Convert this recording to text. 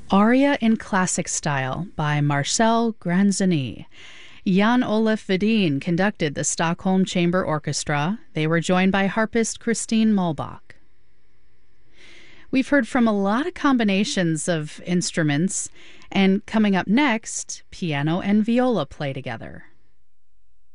Aria in Classic Style by Marcel Granzoni. Jan Olaf Vedin conducted the Stockholm Chamber Orchestra. They were joined by harpist Christine Muhlbach. We've heard from a lot of combinations of instruments, and coming up next, piano and viola play together.